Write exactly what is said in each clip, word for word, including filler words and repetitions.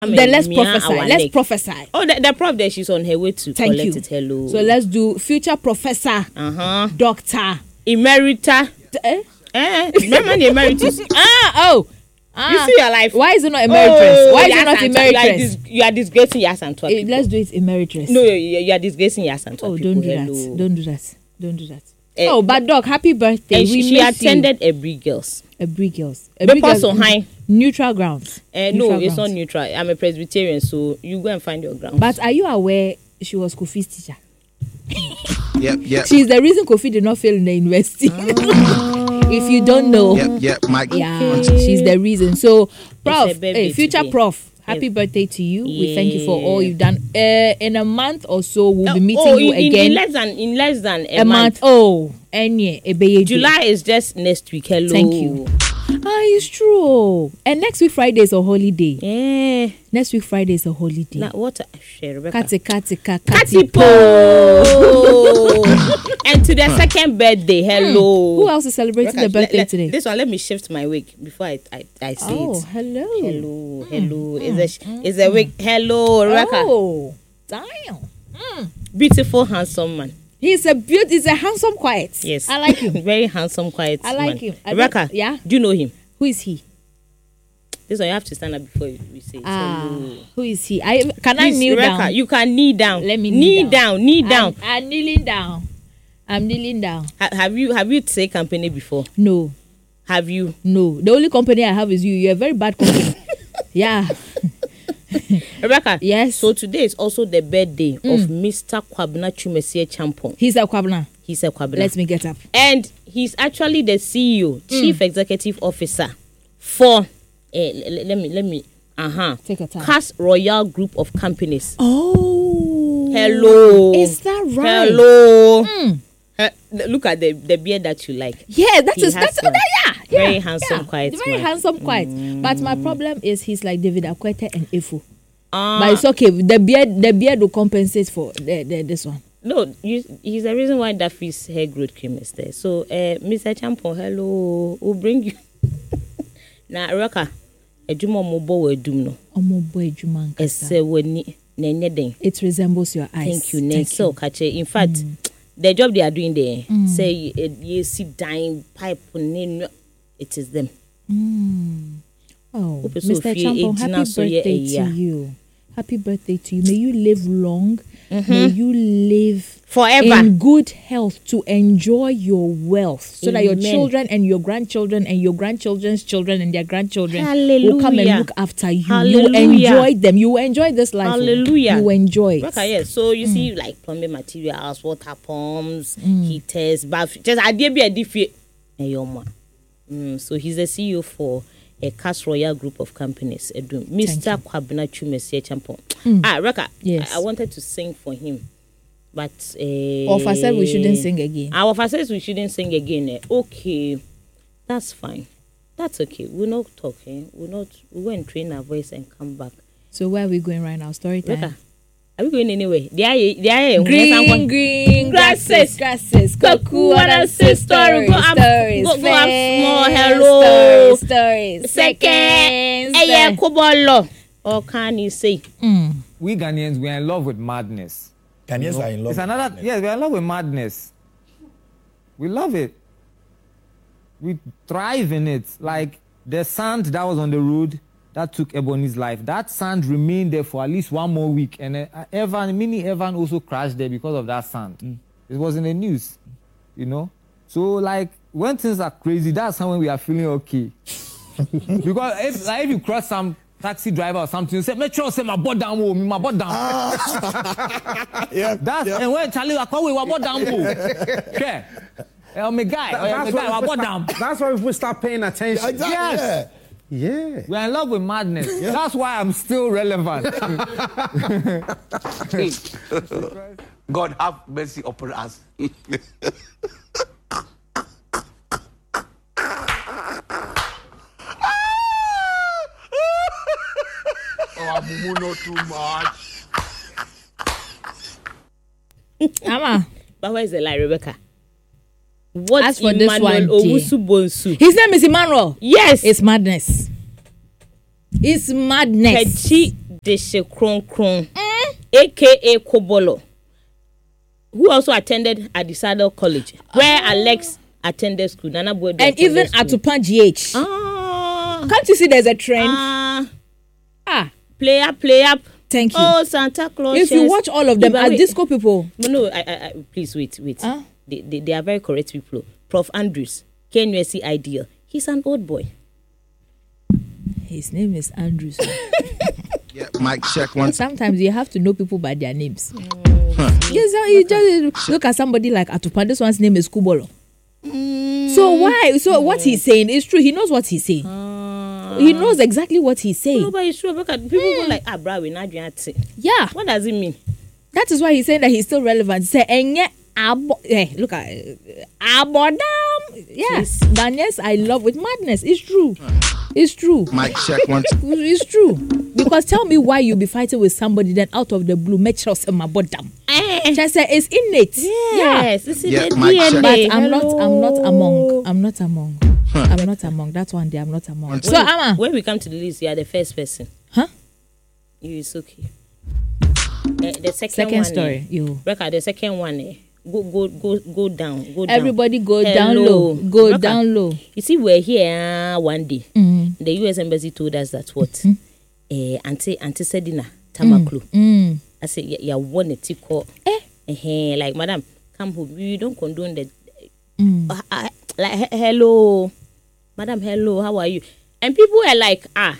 Then let's prophesy. Let's prophesy. Oh, the, the prof there, she's on her way to Thank collect you. it. Hello. So let's do future professor, uh-huh. doctor, emerita. D- eh? Eh, remember the emeritus? ah, oh. Ah. You see your life. Why is it not emeritus? Oh, Why is yes, it not Antoine, emeritus? You are, dis- you are disgracing Yas Antoine. Eh, let's do it emeritus. No, you, you are disgracing Yas Antoine. Oh, people. don't do Hello. that. Don't do that. Don't do that. Eh, oh, but dog, happy birthday. And we she, she miss attended Ebri Girls. you. Ebri Girls. Ebri The Girls. person high. Neutral grounds. Uh, neutral no, it's grounds. not neutral. I'm a Presbyterian, so you go and find your ground. But are you aware she was Kofi's teacher? Yep, yep. She's the reason Kofi did not fail in the university. If you don't know. Yep, yep, Mike. Yeah, she's the reason. So, Prof, It's her birthday hey, future today. Prof, happy Yes. birthday to you. We Yeah. thank you for all you've done. Uh, in a month or so, we'll be meeting oh, you in, again. In less than in less than a, a month. Oh, any Ebeye. July is just next week. Hello. Thank you. Ah, it's true. And next week Friday is a holiday. Yeah. Next week Friday is a holiday. Now what? Share Rebecca. Kati kati ka- Kati kati po. po. And to the second birthday. Hello. Who else is celebrating Rebecca, the birthday le- le- today? This one, let me shift my wig before I I, I say Oh, it. hello. Hello, hello. Is a sh- is a wig. Hello, Rebecca. Oh, damn. Beautiful, handsome man. He's a beaut. He's a handsome, quiet. Yes, I like him. Very handsome, quiet. I like man. him. I Rebecca, don't- yeah? Do you know him? Who is he? This one you have to stand up before we say it. Ah, Hello. who is he? I can I Please, kneel Rebecca, down? you can kneel down. Let me kneel kneel down. down. Kneel down. I'm, I'm kneeling down. I'm kneeling down. Ha- have you have you say company before? No, Have you? no. The only company I have is you. You're a very bad company. Yeah. Rebecca. Yes. So today is also the birthday of Mister Kwabena Chumesie Champon. He's a Kwabena. He's a Kwabena. Let me get up. And he's actually the C E O, Chief Executive Officer for. Eh, l- l- let me let me. Uh huh. Take your time. Cass Royal Group of Companies. Oh. Hello. Is that right? Hello. Mm. Uh, look at the the beard that you like. Yeah, that He is has that's one. that, yeah, yeah. Very handsome, yeah. quiet Very man. handsome, quiet. But my problem is he's like David Akwete and Efo. Uh, But it's okay. The beard, the beard will compensate for the, the this one. No, you, he's the reason why Daffy's hair growth cream is there. So, uh, Mister Champon, hello, we'll bring you. Now, Rebecca, ejuma mobo we dum no. Omo boy Juman. Ese weni nenye den. It resembles your eyes. Thank you, Nancy. So, kache. In fact, mm. the job they are doing there, mm. say you, you see dying pipe, it is them. Mm. Oh, Hope so Mister fie Champon, ejina happy so ye birthday e ya. to you. Happy birthday to you. May you live long. Mm-hmm. May you live Forever. in good health to enjoy your wealth, so that your Amen. children and your grandchildren and your grandchildren's children and their grandchildren Hallelujah. will come and look after you. Hallelujah. You will enjoy them. You will enjoy this life. Hallelujah. You will enjoy it. Okay, yes. So you mm. see, like plumbing materials, water pumps, mm. heaters, bath. Just idea be a different. Mm, so he's the C E O for a Cass Royal Group of Companies. Mister Kwabena Chumesie Champon. Mm. Ah, Raka. Yes. I, I wanted to sing for him, but uh, Ofa said we shouldn't sing again. Our Ofa says we shouldn't sing again. Eh? Okay, that's fine. That's okay. We'll not talk. Eh? We'll not. We'll go and train our voice and come back. So where are we going right now? Story time. Raka. Are we going anywhere? There are, there are green, green grasses, grasses. Koku, what I say? Stories, go up, stories, go, go up small. stories, Hello, stories, second. seconds. Hey, Kobolo. Or can you say? Mm. We Ghanaians, we are in love with madness. Ghanaians You know? are in love. It's another. Yes, we are in love with madness. We love it. We thrive in it. Like the sand that was on the road that took Ebony's life. That sand remained there for at least one more week. And uh, Evan, Mini Evan also crashed there because of that sand. Mm. It was in the news, you know. So, like, when things are crazy, that's how when we are feeling okay. Because if, like, if you cross some taxi driver or something, you say, make sure say my butt down, oh, my butt down. Ah. yeah, that's, yeah. And when Charlie, I call we, my butt down, oh. Okay. Oh, my guy, oh, yeah, my guy, my butt down. That's why people start paying attention. Exactly. Yes. Yeah. We're in love with madness. Yeah. That's why I'm still relevant. God have mercy upon us. Oh, Mumu, not too much. Ama. But where is the lie, Rebecca? What As for Emmanuel this one, Owusu Bonsu? His name is Emmanuel. Yes. It's madness. It's madness. Petty Deshe Kron Kron, mm. aka Kobolo, who also attended Adisado College, where uh, Alex attended school. Nana Boy and even Atupan G H. Ah. Can't you see there's a trend? Ah. ah. Play up, play up. Thank you. Oh, Santa Claus. If you watch all of them, yeah, are disco people. No, I, I, I, please wait, wait. Huh? They, they, they are very correct people. Professor Andrews, K N U S C Ideal. He's an old boy. His name is Andrews. Yeah, mic check one. Sometimes you have to know people by their names. Mm. Huh. Yes, so you just look at somebody like Atupan. This one's name is Kubolo. Mm. So why? So mm. what he's saying is true. He knows what he's saying. Uh, he knows exactly what he's saying. No, but it's true. Because people mm. go like, ah, bro, we're not doing that. Yeah. What does it mean? That is why he's saying that he's still relevant. Say, enye abo. Hey, look at abodam. Yes, but yes, I love with madness. It's true. It's true. Mic check one. It's true. Because tell me why you be fighting with somebody then out of the blue make sure say my bodam. Just say it's innate. Yes, it's in yeah, the D N A. But I'm not. I'm not among. I'm not among. Huh. I'm not among. That one day I'm not among. When so we, Ama, when we come to the list, you are the first person. Huh? You is okay. Uh, the second, second one, story. Eh, you. Record the second one. Eh, go go go go down. Go down. Everybody go Hello. down low. Go Record. down low. You see, we're here uh, one day. Mm-hmm. The U S Embassy told us that what? Mm-hmm. Uh, Auntie Auntie Sedina Tamaklu. Mm-hmm. I said, yeah, yeah, one a tico. Eh? Uh, like, madam, come home. You don't condone that. Mm. Uh, uh, like, he- hello, madam, hello, how are you? And people are like, ah.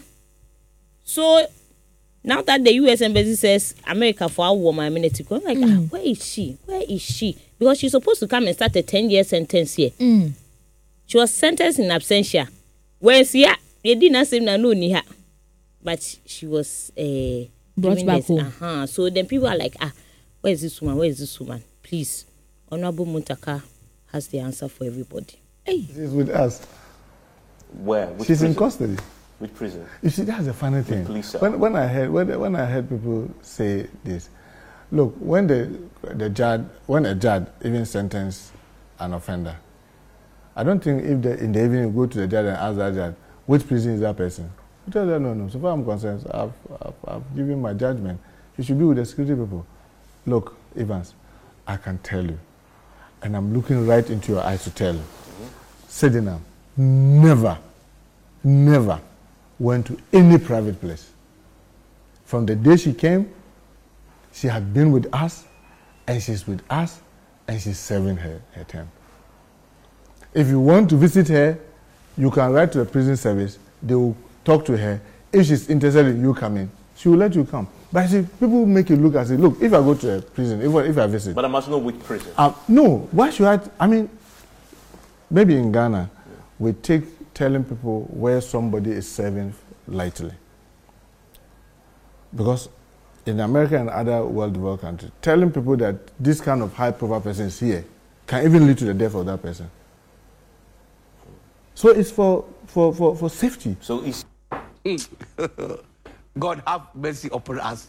So now that the U S Embassy says America for our woman a minute ago, I'm like, mm. ah, where is she? Where is she? Because she's supposed to come and start a ten-year sentence here. Mm. She was sentenced in absentia. When she, they did not say no, no, niha. But she was uh, brought back this, home. Uh-huh. So then people are like, ah, where is this woman? Where is this woman? Please, Honorable Muntaka has the answer for everybody. Hey. She's with us. Where? Which She's prison? in custody. Which prison? You see, that's the funny thing. Police, when, when I heard when, when I heard people say this, look, when the the judge when a judge even sentenced an offender, I don't think if the, in the evening you go to the judge and ask that judge which prison is that person, you tell them no, no. So far I'm concerned, I've, I've I've given my judgment. You should be with the security people. Look, Evans, I can tell you, and I'm looking right into your eyes to tell you, mm-hmm. Sedina never, never went to any private place. From the day she came, she had been with us, and she's with us, and she's serving her, her term. If you want to visit her, you can write to the prison service. They will talk to her. If she's interested in you coming, she will let you come. But see, people make you look and say, look, if I go to a prison, if, if I visit... But I must know which prison. Uh, no, why should I... I mean, maybe in Ghana, yeah. we take telling people where somebody is serving lightly. Because in America and other well-developed countries, telling people that this kind of high-profile person is here can even lead to the death of that person. So it's for, for, for, for safety. So it's... God have mercy upon us.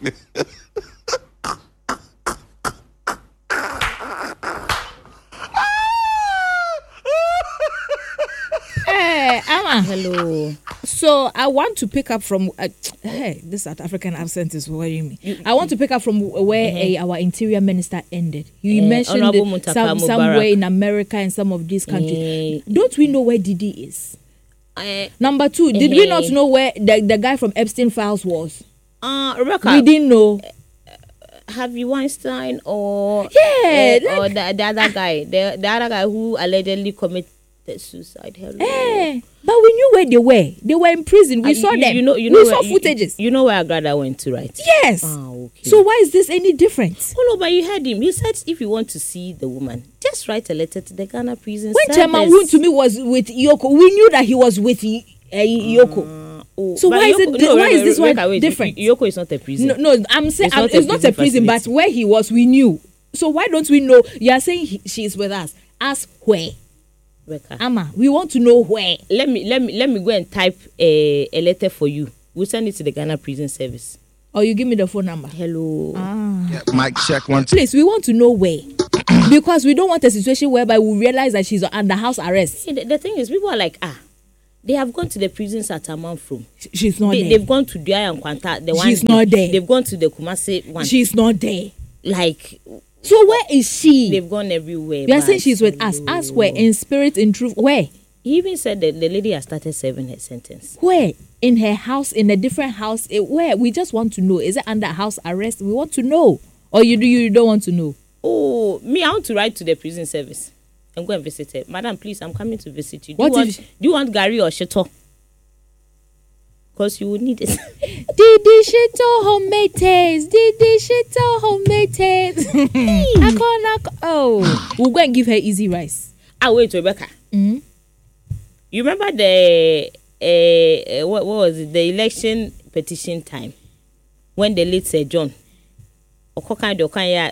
Hey, Ama. Hello. So I want to pick up from uh, hey, this South African accent is worrying me. You, I want to pick up from where mm-hmm. uh, our interior minister ended. You uh, mentioned the, some, somewhere in America and some of these countries. Uh, Don't we know where Didi is? Uh, Number two, did uh, we not know where the, the guy from Epstein Files was? Uh, Rebecca, we didn't know. Uh, Harvey Weinstein or yeah, uh, like, or the, the other guy, the, the other guy who allegedly committed suicide. Hello. Eh, but we knew where they were. They were in prison. We uh, saw you, them. You know, you know we where, saw footages. You, you know where Agrada went to, right? Yes. Ah, okay. So why is this any different? Oh no, but you heard him. He said if you want to see the woman, just write a letter to the Ghana prison when service. Chairman Woon to me was with Yoko, we knew that he was with uh, Yoko. Uh, oh. So but why Yoko, is it? No, why is this one wait, different? Yoko is not a prison. No, no I'm saying it's, not, it's a not a prison, facility. But where he was, we knew. So why don't we know? You are saying he, she is with us. Ask where. Rebecca. Ama, we want to know where. Let me let me let me go and type a, a letter for you. We'll send it to the Ghana Prison Service. Or you give me the phone number. Hello. Ah. Yeah, mic check one. Please, we want to know where. Because we don't want a situation whereby we realize that she's under house arrest. See, the, the thing is, people are like, ah, They have gone to the prisons at Amanfrom. She's not they, there. They've gone to Dua and Kwanta. The She's one, not there. They've gone to the Kumasi one. She's not there. Like, so where is she? They've gone everywhere. You are saying she's with us. Us where? In spirit, in truth. Where? He even said that the lady has started serving her sentence. Where? In her house, in a different house. It, where? We just want to know. Is it under house arrest? We want to know. Or you do you don't want to know? Oh, me, I want to write to the prison service and go and visit her. Madam, please, I'm coming to visit you. Do, What you, want, if- do you want Gary or Sheto? Because you would need it. Didi Shito homemade taste. Didi Shito homemade taste. Akon, akon. Oh, we'll go and give her easy rice. Ah, wait, Rebecca. Mm-hmm. You remember the uh, uh, what, what was it? The election petition time when the late Sir John Okokan Dokanya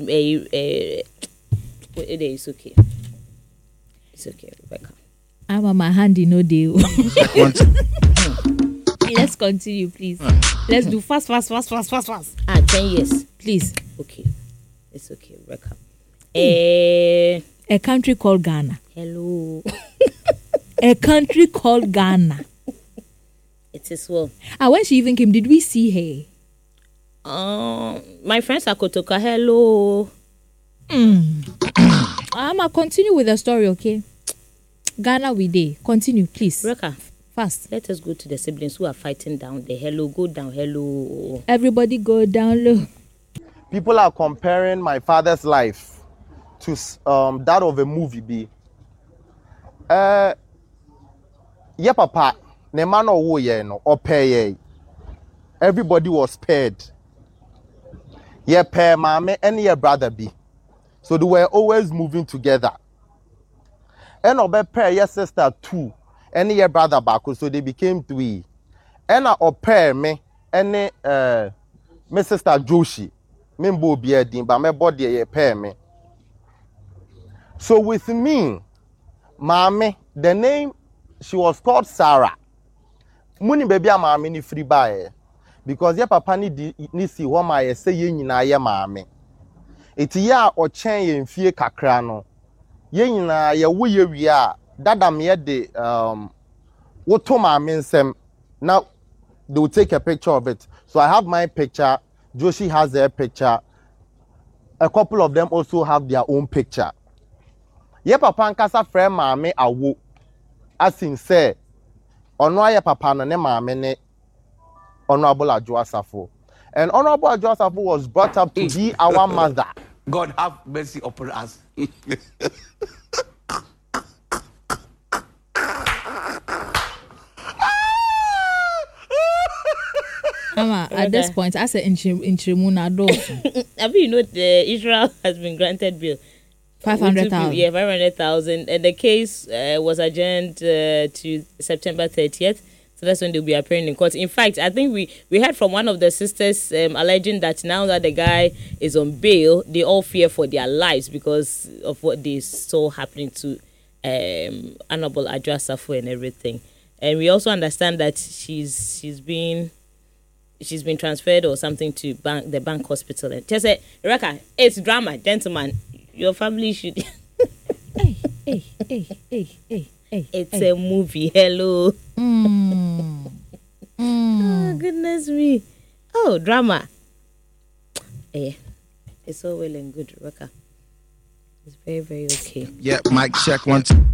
it is okay. It's okay, Rebecca. I'm on my handy no deal. Check one, two. Let's continue, please. Let's do fast, fast, fast, fast, fast, fast. Ah, ten years. Please. Okay. It's okay, Rebecca. Eh, A country called Ghana. hello. A country called Ghana. It is well. Ah, when she even came, did we see her? Um, my friends are Kotoka. Hello. I'ma continue with the story, okay? Ghana we day. Continue, please. Rebecca, Fast. let us go to the siblings who are fighting down there. Hello, go down. Hello. Everybody go down low. People are comparing my father's life to um, that of a movie. Be, uh, yeah, papa, ne man or wo ye no or pay. Everybody was spared. Yeah, pair mama and your brother be, so they were always moving together. And obe pair your sister two, and your brother back, so they became three. And I pair me and uh, my sister Joshi. Membo be a din, but my body a pair me. So with me, mommy, the name she was called Sarah. Muni baby a mommy ni free buy because your papa ni di ni si what my say ye nyina ye mommy. It ya or chen ye fie kakra no. Ye nyina ye wo ye wi a dada me de um what to mommy nsem. Now they will take a picture of it. So I have my picture. Joshi has their picture. A couple of them also have their own picture. Ye papa nkasa friend maame awo. Asin say, ono ye papa no ne maame ne Honorable Adwo Asafo. And Honorable Adwo Asafo was brought up to be our mother. God have mercy upon us. Mama, at this point, I said in Chimuna do I mean, you know, the Israel has been granted bail. five hundred thousand. Yeah, five hundred thousand. And the case uh, was adjourned uh, to September thirtieth. So that's when they'll be appearing in court. In fact, I think we, we heard from one of the sisters um, alleging that now that the guy is on bail, they all fear for their lives because of what they saw happening to um, Honorable Adwo Asafo and everything. And we also understand that she's she's been she's been transferred or something to bank the bank hospital. And just say, Rebecca, it's drama, gentlemen. Your family should. Hey, hey, hey, hey, hey, hey. It's hey. a movie. Hello. Mm. Mm. Oh, goodness me. Oh, drama. Eh, it's all well and good, Rebecca. It's very, very okay. Yeah, mic check one, two.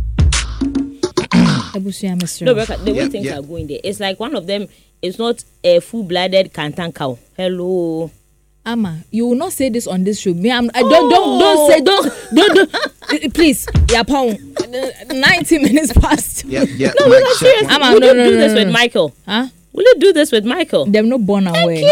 No, Rebecca, the way Yep, things yep. are going there, it's like one of them is not a full-blooded Kantan cow. Hello. Ama, you will not say this on this show. Me, I'm, I don't, don't, don't say, don't, don't, don't. Uh, please, yeah, pound. Ninety minutes past. Yep, yep. No, mic we're not check serious. one- Ama, Will no, you no, do no, this no, with no. Michael? Huh? Will you do this with Michael? Them not born away.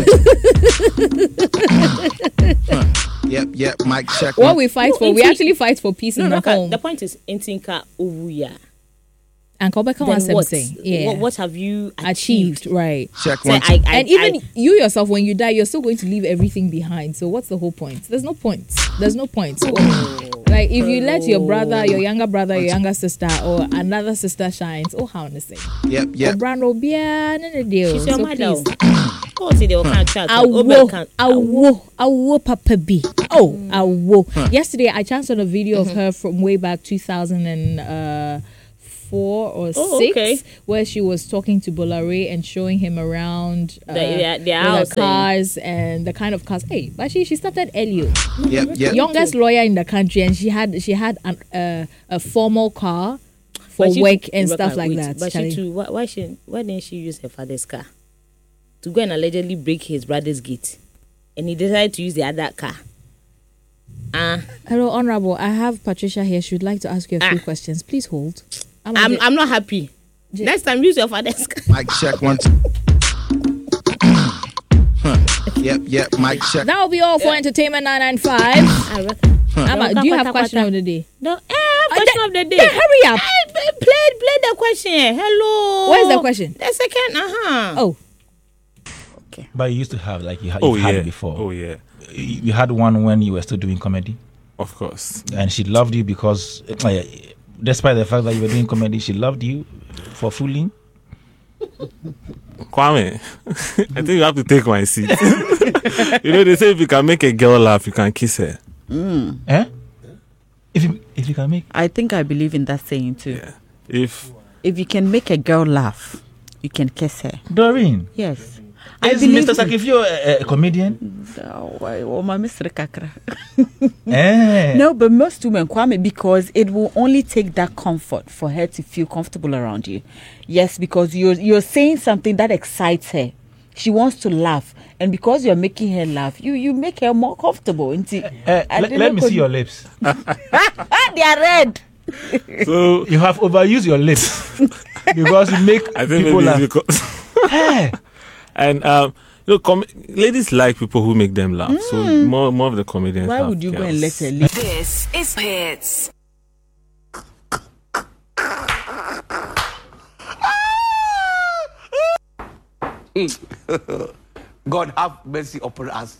Yep, yep. Mic check What one. we fight No, for, we inti- actually fight for peace No, in no, the home. the point is, Intinka Uwuya. And Kobeka Then wants what? something. Yeah. What, what have you achieved, achieved? right? Check So one. I, I, And even I, you yourself, when you die, you're still going to leave everything behind. So what's the whole point? There's no point. There's no point. So, like if you let your brother, your younger brother, your younger sister, or another sister shines, oh how to say? Yep, yep. Brand Obia, no deal. she's your So mother. please. Oh, see, they will can't chat. Awo, awo, awo, Papa B. Oh, awo. Yesterday, I chanced on a video of her from way back two thousand four or Oh, six, okay. where she was talking to Bolare and showing him around uh, The- their- their with house, the cars and the kind of cars. Hey, but she she started earlier. Yep, yep. Youngest lawyer in the country, and she had she had an, uh, a formal car for But she- work and Rebecca, stuff like wait, that. But Charlie. she too. Why, why she? Why didn't she use her father's car to go and allegedly break his brother's gate, and he decided to use the other car? Ah, Hello, Honorable. I have Patricia here. She would like to ask you a few Ah. questions. Please hold. I'm, I'm I'm not happy. Next time, use your father's car. Mic check one. Two. Huh. Yep, yep. Mic check. That will be all for Entertainment nine ninety-five. Ah, Rebecca. Amma, do you have Kwata, question kwata. of the day? No, eh, question of the day. Then hurry up. Eh, play, play, play the question. Hello. Where's the question? The second. Uh huh. Oh, But you used to have like you, ha- Oh you had yeah. it before. Oh yeah. You, you had one when you were still doing comedy, Of course. and she loved you because, uh, despite the fact that you were doing comedy, she loved you for fooling. Kwame, I think you have to take my seat. You know, they say if you can make a girl laugh, you can kiss her. Eh? If you if you can make I think I believe in that saying too. Yeah. If If you can make a girl laugh, you can kiss her. Doreen, Yes. is Mister Sakifio a, a comedian? Oh, why- oh, my Mister Kakra. Eh. No, but most women, Kwame, because it will only take that comfort for her to feel comfortable around you. Yes, because you're you're saying something that excites her. She wants to laugh, and because you're making her laugh, you you make her more comfortable. Into Eh, let, let me see your lips. They are red. so, You have overused your lips because you make I think people maybe laugh. it's because. Eh. And um, you know, com- ladies like people who make them laugh. So more, more of the comedians. Why have would you go girls. and let her leave? This is Hits. God have mercy upon us.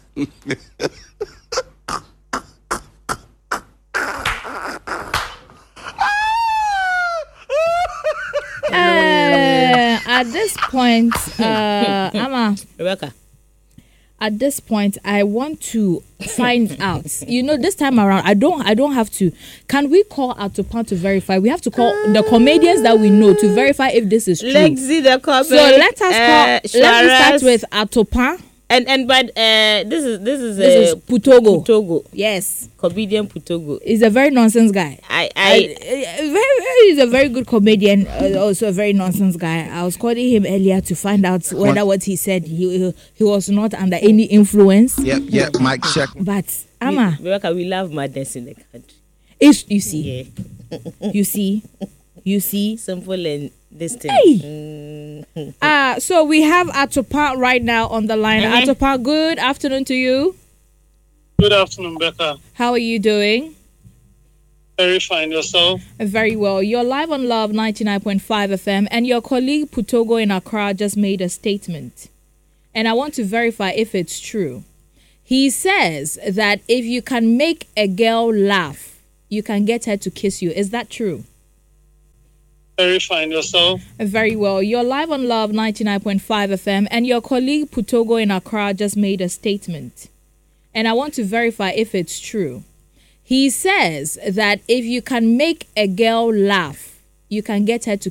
uh, at this point, uh, Amma, Rebecca. at this point, I want to find out. You know, this time around, I don't, I don't have to. Can we call Atopan to verify? We have to call the comedians that we know to verify if this is true. Let's see the comment. So let us call. Uh, let me start Sharas. with Atopan. And and but uh, this is this is This uh, is Putogo. Putogo, Yes, comedian Putogo. he's a very nonsense guy. I I, I very, very, he's a very good comedian, uh, also a very nonsense guy. I was calling him earlier to find out whether what he said he he, he was not under any influence. Yep, yep. Mic check. But Amma, Rebecca, we love madness in the country. it's, you see, Yeah, you see, you see. simple and distant. Hey. Mm. Uh so we have Atopa right now on the line. Uh-huh. Atopa, good afternoon to you. Good afternoon, Becca. How are you doing? Very fine. Yourself? Very well. You're live on Love ninety-nine point five F M, and your colleague Putogo in Accra just made a statement. And I want to verify if it's true. He says that if you can make a girl laugh, you can get her to kiss you. Is that true? Very fine. Yourself? Very well. You're live on Love ninety-nine point five F M, and your colleague Putogo in Accra just made a statement. And I want to verify if it's true. He says that if you can make a girl laugh, you can get her to